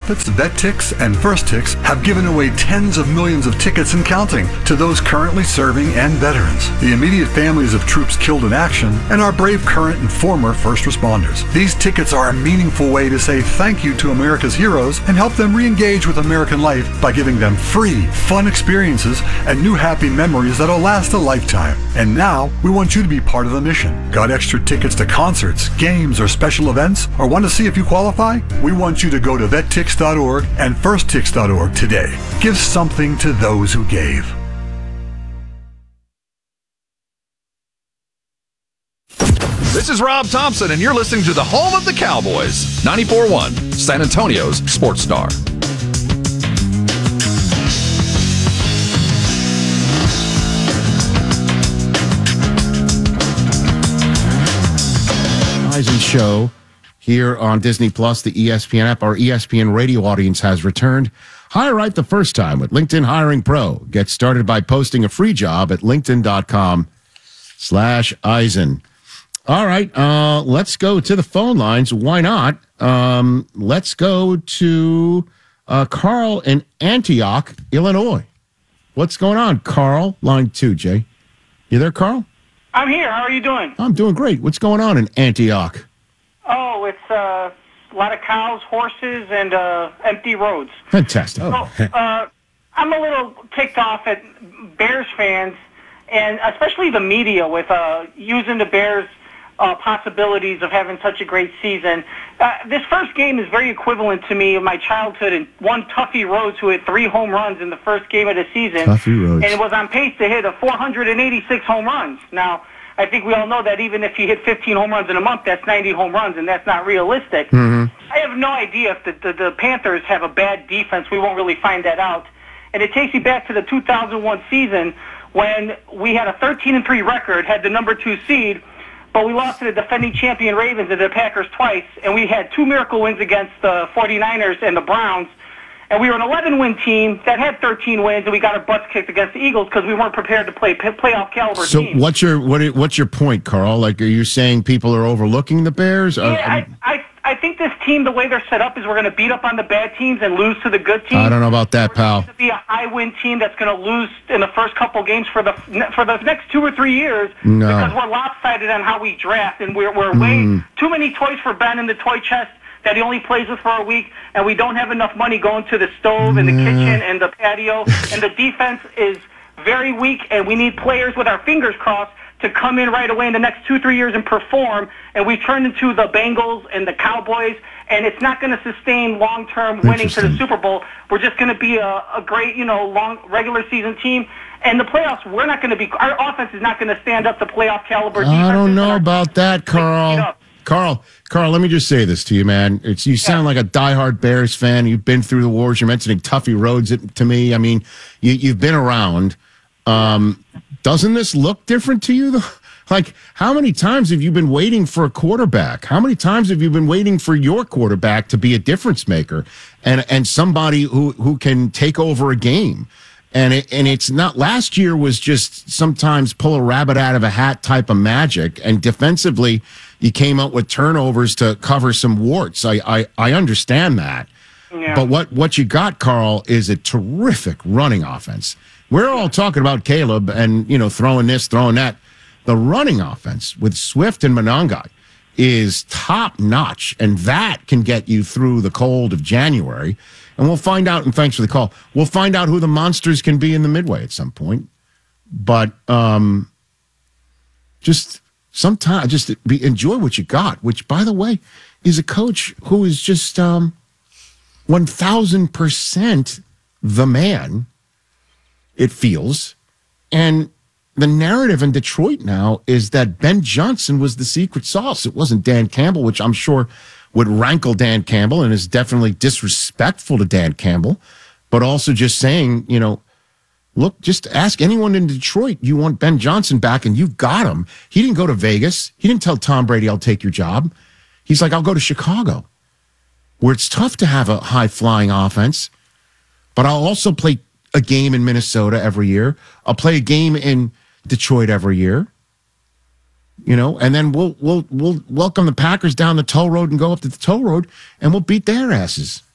nonprofits, VetTix, and FirstTix have given away tens of millions of tickets and counting to those currently serving and veterans, the immediate families of troops killed in action, and our brave current and former first responders. These tickets are a meaningful way to say thank you to America's heroes and help them re-engage with American life by giving them free, fun experiences and new happy memories that'll last a lifetime. And now, we want you to be part of the mission. Got extra tickets to concerts, games, or special events? Or want to see if you qualify? We want you to go to vettix.org and firsttix.org today. Give something to those who gave. This is Rob Thompson, and you're listening to the home of the Cowboys, 94.1, San Antonio's Sports Star. Eisen Show here on Disney Plus, the ESPN app. Our ESPN radio audience has returned. Hire right the first time with LinkedIn Hiring Pro. Get started by posting a free job at linkedin.com/Eisen. All right, let's go to the phone lines. Why not? Let's go to Carl in Antioch, Illinois. What's going on, Carl? Line 2, Jay. You there, Carl? I'm here. How are you doing? I'm doing great. What's going on in Antioch? Oh, it's a lot of cows, horses, and empty roads. Fantastic. So, I'm a little ticked off at Bears fans, and especially the media with using the Bears' possibilities of having such a great season. This first game is very equivalent to me of my childhood and one Tuffy Rhodes who hit 3 home runs in the first game of the season. Tuffy Rhodes. And was on pace to hit 486 home runs. Now, I think we all know that even if you hit 15 home runs in a month, that's 90 home runs, and that's not realistic. Mm-hmm. I have no idea if the Panthers have a bad defense. We won't really find that out. And it takes me back to the 2001 season when we had a 13-3 record, had the number 2 seed, but we lost to the defending champion Ravens and the Packers twice, and we had 2 miracle wins against the 49ers and the Browns. And we were an 11-win team that had 13 wins, and we got our butts kicked against the Eagles because we weren't prepared to play playoff caliber teams. So what's your point, Carl? Like, are you saying people are overlooking the Bears? Yeah, I think this team, the way they're set up, is we're going to beat up on the bad teams and lose to the good teams. I don't know about that, pal. We're going to be a high-win team that's going to lose in the first couple games for the next 2 or 3 years because we're lopsided on how we draft, and we're way too many toys for Ben in the toy chest that he only plays with for a week, and we don't have enough money going to the stove and the kitchen and the patio, and the defense is very weak, and we need players with our fingers crossed to come in right away in the next 2-3 years and perform, and we've turned into the Bengals and the Cowboys, and it's not going to sustain long-term winning to the Super Bowl. We're just going to be a great, long regular season team, and the playoffs, we're not going to be, our offense is not going to stand up to playoff caliber defense. I don't know about that, Carl. Carl, let me just say this to you, man. You sound like a diehard Bears fan. You've been through the wars. You're mentioning Tuffy Rhodes to me. I mean, you've been around. Doesn't this look different to you? Like, how many times have you been waiting for a quarterback? How many times have you been waiting for your quarterback to be a difference maker and somebody who can take over a game? And it's not, last year was just sometimes pull a rabbit out of a hat type of magic. And defensively, you came up with turnovers to cover some warts. I understand that. Yeah. But what you got, Carl, is a terrific running offense. We're all talking about Caleb and, throwing this, throwing that. The running offense with Swift and Monangai is top notch, and that can get you through the cold of January. And we'll find out, and thanks for the call, we'll find out who the monsters can be in the midway at some point. But just sometimes, enjoy what you got, which, by the way, is a coach who is just 1,000% the man, it feels. And the narrative in Detroit now is that Ben Johnson was the secret sauce. It wasn't Dan Campbell, which I'm sure would rankle Dan Campbell and is definitely disrespectful to Dan Campbell, but also just saying, look, just ask anyone in Detroit, you want Ben Johnson back, and you've got him. He didn't go to Vegas. He didn't tell Tom Brady, I'll take your job. He's like, I'll go to Chicago, where it's tough to have a high-flying offense, but I'll also play a game in Minnesota every year. I'll play a game in Detroit every year, and then we'll welcome the Packers down the toll road and go up to the toll road, and we'll beat their asses.